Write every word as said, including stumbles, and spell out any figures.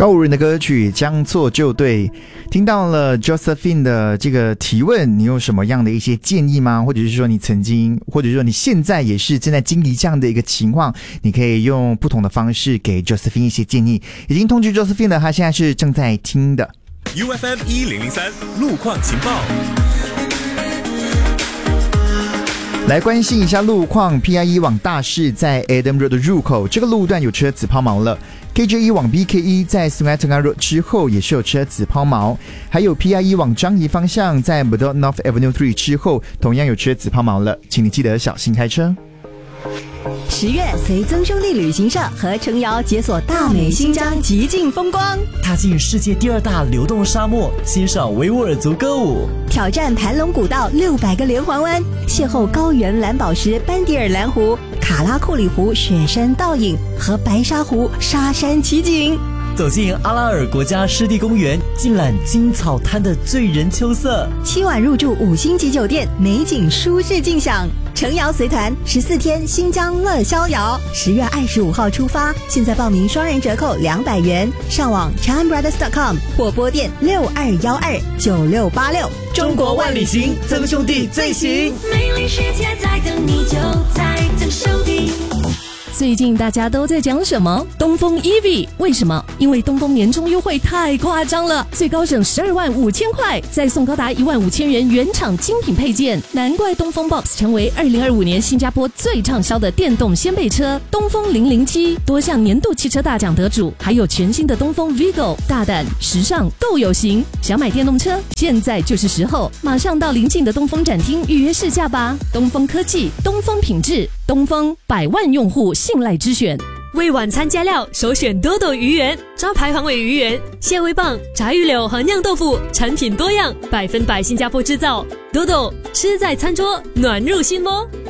告五人的歌曲将错就对，听到了 Josephine 的这个提问，你有什么样的一些建议吗？或者是说你曾经，或者是说你现在也是正在经历这样的一个情况，你可以用不同的方式给 Josephine 一些建议。已经通知 Josephine 了，她现在是正在听的。 U F M 一零零三路况情报。 来关心一下路况 ，P I 一 往大市在 Adam Road 的入口，这个路段有车子抛锚了。K J 一 往 B K 一 在 Sungai Tengah Road 之后也是有车子抛锚，还有 P I 一 往樟宜方向在 Bedok North Avenue 三之后同样有车子抛锚了，请你记得小心开车。 十月随曾兄弟旅行社和程瑶解锁大美新疆极尽风光， 踏进世界第二大流动沙漠，欣赏维吾尔族歌舞， 挑战盘龙古道六百个连环弯，邂逅高原蓝宝石班迪尔蓝湖、卡拉库里湖雪山倒影和白沙湖沙山奇景， 走进阿拉尔国家湿地公园，尽览金草滩的醉人秋色。 七晚入住五星级酒店，美景舒适尽享。程瑶随团十四天新疆乐逍遥，十月二十五号出发，现在报名双人折扣两百元，上网 chime brothers dot com 或拨电六二一二九六八六。 中国万里行，曾兄弟最行。 美丽世界在等你，就在曾兄弟。 最近大家都在讲什么？东风 E V， 为什么？因为东风年终优惠太夸张了，最高省十二万五千块，再送高达一万五千元原厂精品配件，难怪东风 Box 成为二零二五年新加坡最畅销的电动掀背车。东风零零七多项年度汽车大奖得主，还有全新的东风 Vigo， 大胆时尚够有型。想买电动车，现在就是时候，马上到邻近的东风展厅预约试驾吧。东风科技，东风品质，东风百万用户信赖之选。 为晚餐加料，首选多多鱼圆，招牌黄尾鱼圆、蟹味棒、炸鱼柳和酿豆腐，产品多样，百分百新加坡制造。多多吃在餐桌，暖入心窝。